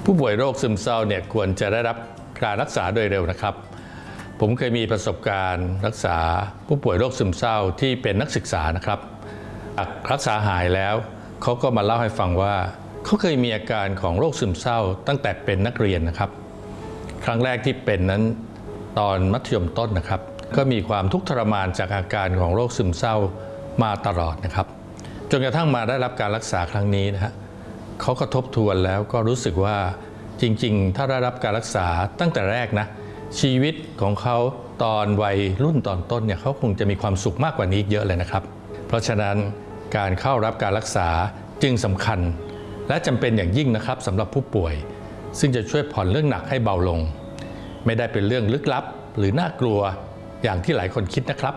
ผู้ป่วยโรคซึมเศร้าเนี่ยควรจะได้รับการรักษาโดยเร็วนะครับผมเคยมีประสบการณ์รักษาผู้ป่วยโรคซึมเศร้าที่เป็นนักศึกษานะครับรักษาหายแล้วเขาก็มาเล่าให้ฟังว่าเขาเคยมีอาการของโรคซึมเศร้าตั้งแต่เป็นนักเรียนนะครับครั้งแรกที่เป็นนั้นตอนมัธยมต้นนะครับก็มีความทุกข์ทรมานจากอาการของโรคซึมเศร้ามาตลอดนะครับจนกระทั่งมาได้รับการรักษาครั้งนี้นะฮะเขาก็ทบทวนแล้วก็รู้สึกว่าจริงๆถ้าได้รับการรักษาตั้งแต่แรกนะชีวิตของเขาตอนวัยรุ่นตอนต้นเนี่ยเขาคงจะมีความสุขมากกว่านี้เยอะเลยนะครับเพราะฉะนั้นการเข้ารับการรักษาจึงสำคัญและจำเป็นอย่างยิ่งนะครับสำหรับผู้ป่วยซึ่งจะช่วยผ่อนเรื่องหนักให้เบาลงไม่ได้เป็นเรื่องลึกลับหรือน่ากลัวอย่างที่หลายคนคิดนะครับ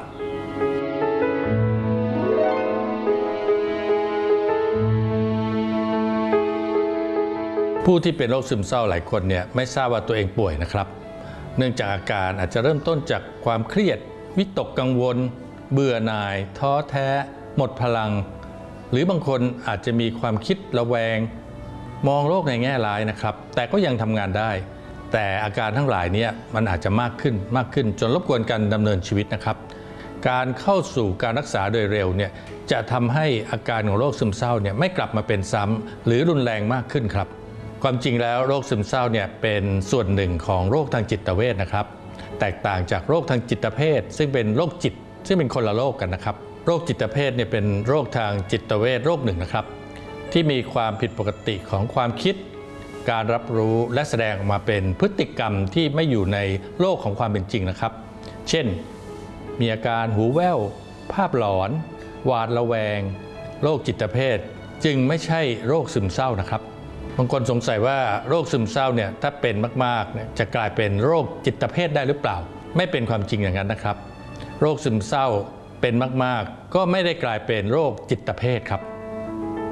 ผู้ที่เป็นโรคซึมเศร้าหลายคนเนี่ยไม่ทราบว่าตัวเองป่วยนะครับเนื่องจากอาการอาจจะเริ่มต้นจากความเครียดวิตกกังวลเบื่อหน่ายท้อแท้หมดพลังหรือบางคนอาจจะมีความคิดระแวงมองโลกในแง่ร้ายนะครับแต่ก็ยังทำงานได้แต่อาการทั้งหลายนี้มันอาจจะมากขึ้นจนรบกวนการดำเนินชีวิตนะครับการเข้าสู่การรักษาโดยเร็วเนี่ยจะทำให้อาการของโรคซึมเศร้าเนี่ยไม่กลับมาเป็นซ้ำหรือรุนแรงมากขึ้นครับความจริงแล้วโรคซึมเศร้าเนี่ยเป็นส่วนหนึ่งของโรคทางจิตเวชนะครับแตกต่างจากโรคทางจิตเภทซึ่งเป็นโรคจิตซึ่งเป็นคนละโรคกันนะครับโรคจิตเภทเนี่ยเป็นโรคทางจิตเวชโรคหนึ่งนะครับที่มีความผิดปกติของความคิดการรับรู้และแสดงออกมาเป็นพฤติกรรมที่ไม่อยู่ในโลกของความเป็นจริงนะครับเช่นมีอาการหูแว่วภาพหลอนหวาดระแวงโรคจิตเภทจึงไม่ใช่โรคซึมเศร้านะครับบางคนสงสัยว่าโรคซึมเศร้าเนี่ยถ้าเป็นมากๆจะกลายเป็นโรคจิตเภทได้หรือเปล่าไม่เป็นความจริงอย่างนั้นนะครับโรคซึมเศร้าเป็นมากๆก็ไม่ได้กลายเป็นโรคจิตเภทครับ